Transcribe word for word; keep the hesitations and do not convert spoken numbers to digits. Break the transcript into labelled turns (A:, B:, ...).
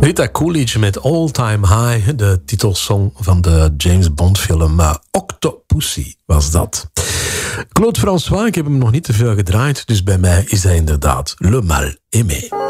A: Rita Coolidge met All Time High, de titelsong van de James Bond film uh, Octopussy was dat. Claude François, ik heb hem nog niet te veel gedraaid, dus bij mij is hij inderdaad Le Mal Aimé.